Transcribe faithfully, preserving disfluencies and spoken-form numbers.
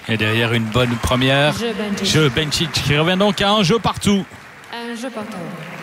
Et derrière une bonne première, Jeu Bencic. jeu Bencic qui revient donc à un jeu partout. Un jeu partout.